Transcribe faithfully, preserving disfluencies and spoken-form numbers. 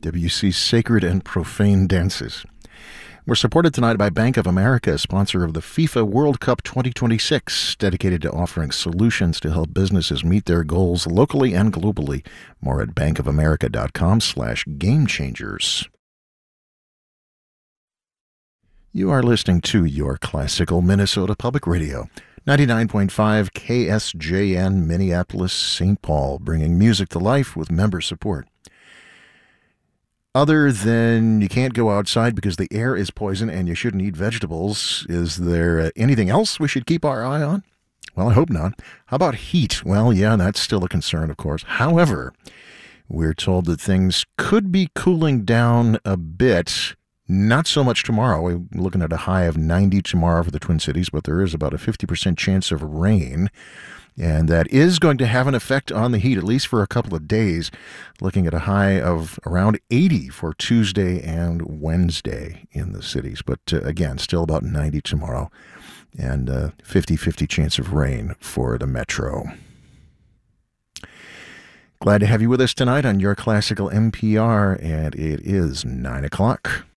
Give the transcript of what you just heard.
Debussy's Sacred and Profane Dances. We're supported tonight by Bank of America, sponsor of the FIFA World Cup twenty twenty-six, dedicated to offering solutions to help businesses meet their goals locally and globally. More at bankofamerica.com slash game changers. You are listening to your classical Minnesota Public Radio, ninety-nine point five K S J N, Minneapolis, Saint Paul, bringing music to life with member support. Other than you can't go outside because the air is poison and you shouldn't eat vegetables, is there uh, anything else we should keep our eye on? Well, I hope not. How about heat? Well, yeah, that's still a concern, of course. However, we're told that things could be cooling down a bit. Not so much tomorrow. We're looking at a high of ninety tomorrow for the Twin Cities, but there is about a fifty percent chance of rain. And that is going to have an effect on the heat, at least for a couple of days. Looking at a high of around eighty for Tuesday and Wednesday in the cities. But uh, again, still about ninety tomorrow. And uh, fifty-fifty chance of rain for the metro. Glad to have you with us tonight on Your Classical N P R. And it is nine o'clock.